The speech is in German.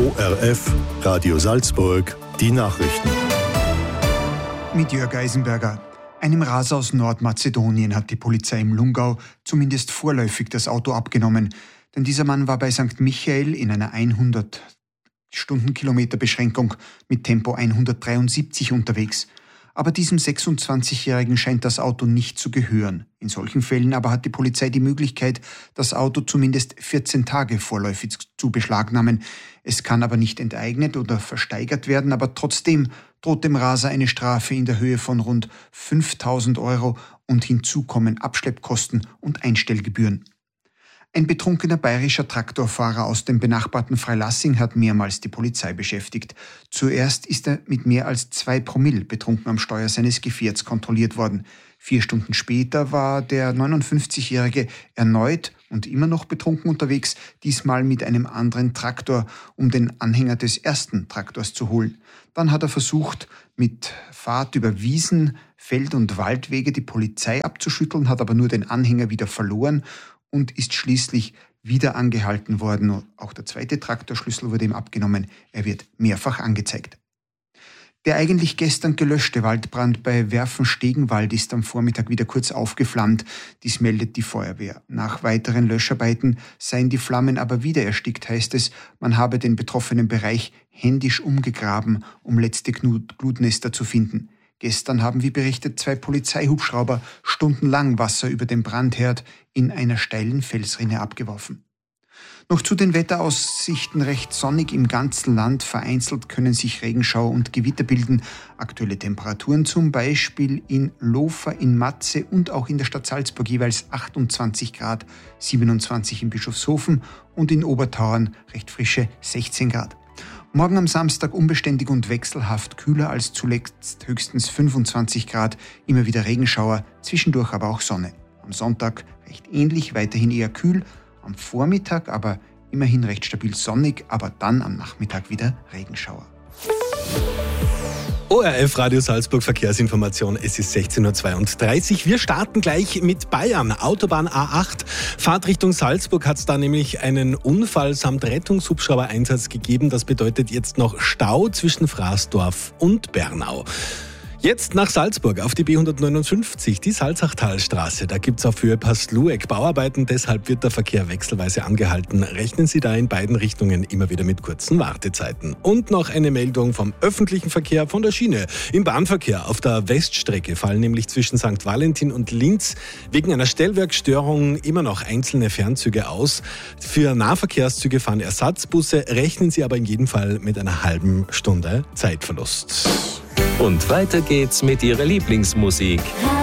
ORF Radio Salzburg, die Nachrichten. Mit Jörg Eisenberger. Einem Raser aus Nordmazedonien hat die Polizei im Lungau zumindest vorläufig das Auto abgenommen. Denn dieser Mann war bei St. Michael in einer 100 Stundenkilometer-Beschränkung mit Tempo 173 unterwegs. Aber diesem 26-Jährigen scheint das Auto nicht zu gehören. In solchen Fällen aber hat die Polizei die Möglichkeit, das Auto zumindest 14 Tage vorläufig zu beschlagnahmen. Es kann aber nicht enteignet oder versteigert werden, aber trotzdem droht dem Raser eine Strafe in der Höhe von rund 5.000 € und hinzu kommen Abschleppkosten und Einstellgebühren. Ein betrunkener bayerischer Traktorfahrer aus dem benachbarten Freilassing hat mehrmals die Polizei beschäftigt. Zuerst ist er mit mehr als 2 Promille betrunken am Steuer seines Gefährts kontrolliert worden. 4 Stunden später war der 59-Jährige erneut und immer noch betrunken unterwegs, diesmal mit einem anderen Traktor, um den Anhänger des ersten Traktors zu holen. Dann hat er versucht, mit Fahrt über Wiesen, Feld- und Waldwege die Polizei abzuschütteln, hat aber nur den Anhänger wieder verloren und ist schließlich wieder angehalten worden. Auch der zweite Traktorschlüssel wurde ihm abgenommen. Er wird mehrfach angezeigt. Der eigentlich gestern gelöschte Waldbrand bei Werfen-Stegenwald ist am Vormittag wieder kurz aufgeflammt. Dies meldet die Feuerwehr. Nach weiteren Löscharbeiten seien die Flammen aber wieder erstickt, heißt es. Man habe den betroffenen Bereich händisch umgegraben, um letzte Glutnester zu finden. Gestern haben, wie berichtet, 2 Polizeihubschrauber stundenlang Wasser über den Brandherd in einer steilen Felsrinne abgeworfen. Noch zu den Wetteraussichten: recht sonnig im ganzen Land. Vereinzelt können sich Regenschauer und Gewitter bilden. Aktuelle Temperaturen zum Beispiel in Lofer, in Matze und auch in der Stadt Salzburg jeweils 28 Grad, 27 in Bischofshofen und in Obertauern recht frische 16 Grad. Morgen am Samstag unbeständig und wechselhaft, kühler als zuletzt, höchstens 25 Grad, immer wieder Regenschauer, zwischendurch aber auch Sonne. Am Sonntag recht ähnlich, weiterhin eher kühl, am Vormittag aber immerhin recht stabil sonnig, aber dann am Nachmittag wieder Regenschauer. ORF Radio Salzburg Verkehrsinformation. Es ist 16.32 Uhr. Wir starten gleich mit Bayern. Autobahn A8. Fahrt Richtung Salzburg hat es da nämlich einen Unfall samt Rettungshubschrauber-Einsatz gegeben. Das bedeutet jetzt noch Stau zwischen Fraßdorf und Bernau. Jetzt nach Salzburg auf die B159, die Salzachtalstraße. Da gibt es auf Höhe Pastlueck Bauarbeiten, deshalb wird der Verkehr wechselweise angehalten. Rechnen Sie da in beiden Richtungen immer wieder mit kurzen Wartezeiten. Und noch eine Meldung vom öffentlichen Verkehr von der Schiene. Im Bahnverkehr auf der Weststrecke fallen nämlich zwischen St. Valentin und Linz wegen einer Stellwerkstörung immer noch einzelne Fernzüge aus. Für Nahverkehrszüge fahren Ersatzbusse, rechnen Sie aber in jedem Fall mit einer halben Stunde Zeitverlust. Und weiter geht's mit Ihrer Lieblingsmusik.